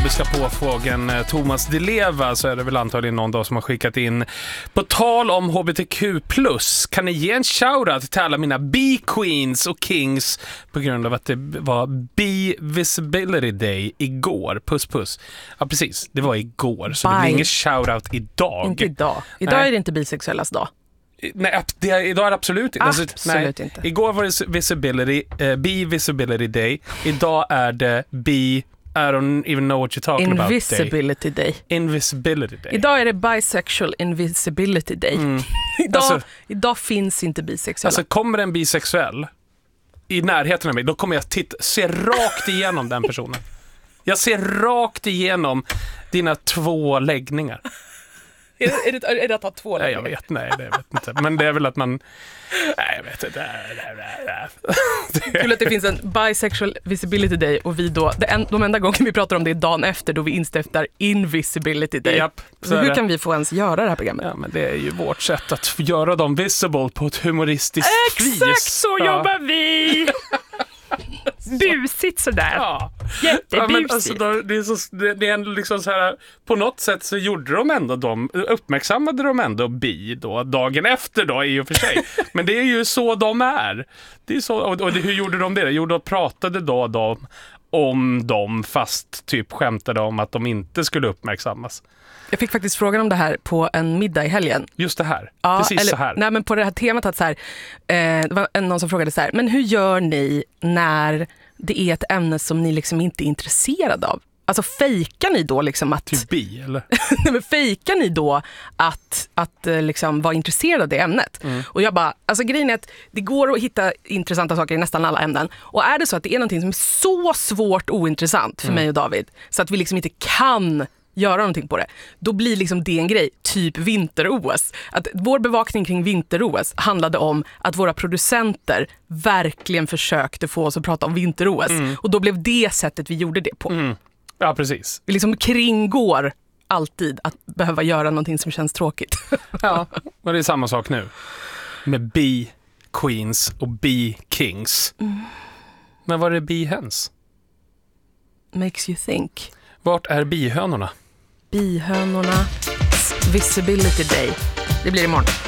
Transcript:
homofobiska påfågeln Thomas Di Leva, så är det väl antagligen någon dag som har skickat in: på tal om HBTQ+, kan ni ge en shoutout till alla mina B-queens och kings på grund av att det var B-visibility day igår. Puss puss. Ja precis, det var igår, så det blir ingen shoutout idag. Inte idag. Idag är det inte bisexuellas dag. Nej, idag är det absolut inte. Absolut inte. Igår var det B-visibility day. Idag är det I don't even know what you're talking about day. Invisibility day. Idag är det bisexual invisibility day. Idag finns inte bisexuella. Alltså kommer en bisexuell i närheten av mig, då kommer jag se rakt igenom den personen. Jag ser rakt igenom dina 2 läggningar. Är det att ha 2 läggningar? Nej, jag vet inte. Men det är väl att man... Nej, jag vet inte. Kul att det finns en bisexual visibility day och vi då, de enda gånger vi pratar om det är dagen efter, då vi instiftar invisibility day. Japp, så hur kan vi få ens göra det här programmet? Ja, men det är ju vårt sätt att göra dem visible på ett humoristiskt vis. Exakt så jobbar vi! Busigt sådär. Ja. Jättebusigt. Ja, men alltså, det är liksom så här, på något sätt så gjorde de ändå uppmärksammade de ändå bi då dagen efter då i och för sig. Men det är ju så de är. Det är så, och hur gjorde de det? Jo, då pratade då om dem, fast typ skämtade om att de inte skulle uppmärksammas. Jag fick faktiskt frågan om det här på en middag i helgen. Just det här, ja, precis så här. Nej, men på det här temat att så här, det var någon som frågade så här: men hur gör ni när det är ett ämne som ni liksom inte är intresserade av? Alltså fejkar ni då liksom att... Typ bi, eller? Nej, men fejkar ni då att liksom vara intresserade av det ämnet? Och jag bara, alltså grejen är att det går att hitta intressanta saker i nästan alla ämnen. Och är det så att det är någonting som är så svårt ointressant för mig och David, så att vi liksom inte kan göra någonting på det, då blir liksom det en grej, typ vinter-OS. Att vår bevakning kring vinter-OS handlade om att våra producenter verkligen försökte få oss att prata om vinter-OS. Och då blev det sättet vi gjorde det på. Ja, precis. Vi liksom kringgår alltid att behöva göra någonting som känns tråkigt. Ja, och det är samma sak nu. Med B-queens och B-kings. Men vad är bihöns? Makes you think. Vart är bihönorna? Bihönorna visibility day. Det blir imorgon.